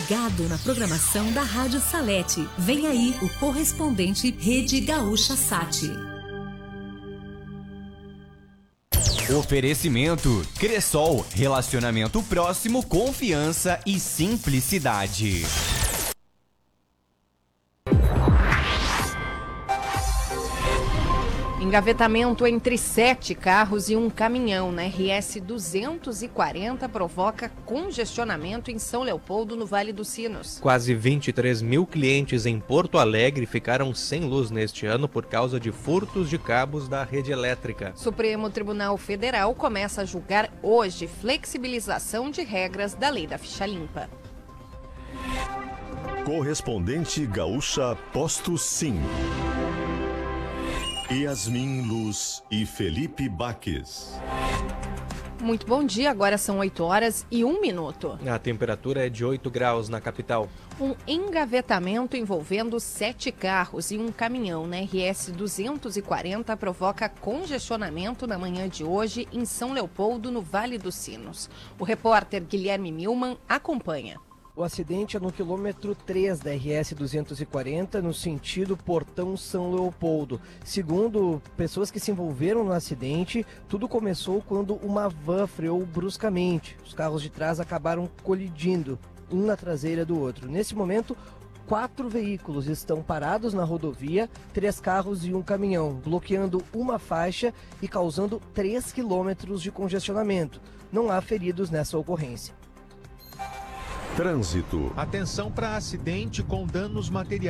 ligado na programação da Rádio Salete. Vem aí o correspondente Rede Gaúcha Sat. Oferecimento Cressol, relacionamento próximo, confiança e simplicidade. Engavetamento entre 7 carros e um caminhão na RS 240 provoca congestionamento em São Leopoldo, no Vale dos Sinos. Quase 23 mil clientes em Porto Alegre ficaram sem luz neste ano por causa de furtos de cabos da rede elétrica. Supremo Tribunal Federal começa a julgar hoje flexibilização de regras da Lei da Ficha Limpa. Correspondente Gaúcha Posto Sim. Yasmin Luz e Felipe Baques. Muito bom dia, agora são 8 horas e 1 minuto. A temperatura é de 8 graus na capital. Um engavetamento envolvendo 7 carros e um caminhão na RS 240 provoca congestionamento na manhã de hoje em São Leopoldo, no Vale dos Sinos. O repórter Guilherme Milman acompanha. O acidente é no quilômetro 3 da RS 240, no sentido Portão São Leopoldo. Segundo pessoas que se envolveram no acidente, tudo começou quando uma van freou bruscamente. Os carros de trás acabaram colidindo, um na traseira do outro. Nesse momento, 4 veículos estão parados na rodovia, 3 carros e um caminhão, bloqueando uma faixa e causando 3 quilômetros de congestionamento. Não há feridos nessa ocorrência. Trânsito. Atenção para acidente com danos materiais.